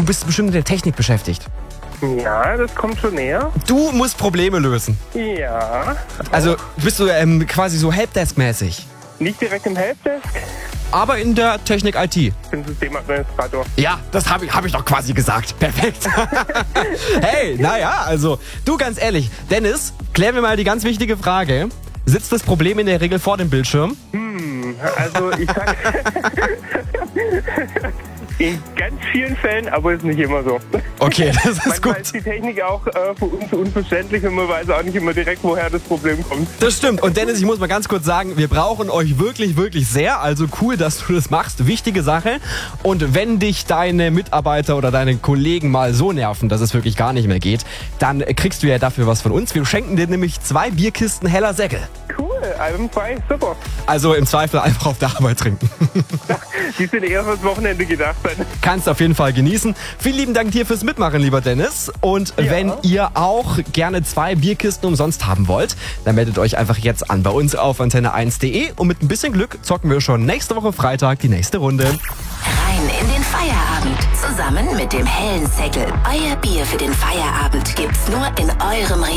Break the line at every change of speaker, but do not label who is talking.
du bist bestimmt mit der Technik beschäftigt.
Ja, das kommt schon näher.
Du musst Probleme lösen.
Ja.
Also bist du quasi so Helpdesk-mäßig.
Nicht direkt im Helpdesk.
Aber in der Technik-IT.
Ich bin Systemadministrator.
Ja, das hab ich doch quasi gesagt. Perfekt. Hey, naja, also du, ganz ehrlich, Dennis, klär mir mal die ganz wichtige Frage. Sitzt das Problem in der Regel vor dem Bildschirm?
Also ich sag in ganz vielen Fällen, aber ist nicht immer so.
Okay, das ist
Manchmal
gut.
ist die Technik auch für uns unverständlich und man weiß auch nicht immer direkt, woher das Problem kommt.
Das stimmt. Und Dennis, ich muss mal ganz kurz sagen, wir brauchen euch wirklich, wirklich sehr. Also cool, dass du das machst. Wichtige Sache. Und wenn dich deine Mitarbeiter oder deine Kollegen mal so nerven, dass es wirklich gar nicht mehr geht, dann kriegst du ja dafür was von uns. Wir schenken dir nämlich 2 Bierkisten Heller Säckel.
Cool, einwandfrei, super.
Also im Zweifel einfach auf der Arbeit trinken.
Die sind eher fürs Wochenende gedacht dann.
Kannst auf jeden Fall genießen. Vielen lieben Dank dir fürs Mitmachen, lieber Dennis. Und
Ja.
wenn ihr auch gerne 2 Bierkisten umsonst haben wollt, dann meldet euch einfach jetzt an bei uns auf antenne1.de. Und mit ein bisschen Glück zocken wir schon nächste Woche Freitag die nächste Runde.
Rein in den Feierabend. Zusammen mit dem hellen Säckel. Euer Bier für den Feierabend gibt's nur in eurem